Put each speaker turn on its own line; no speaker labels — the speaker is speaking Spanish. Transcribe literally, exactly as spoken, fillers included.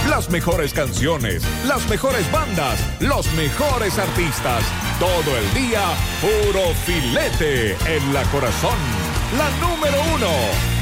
Las mejores canciones, las mejores bandas, los mejores artistas. Todo el día, puro filete en la Corazón. La número uno.